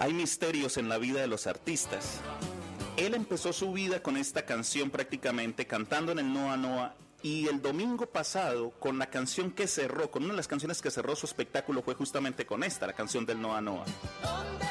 Hay misterios en la vida de los artistas. Él empezó su vida con esta canción prácticamente, cantando en el Noa Noa, y el domingo pasado, con la canción que cerró, con una de las canciones que cerró su espectáculo, fue justamente con esta, la canción del Noa Noa.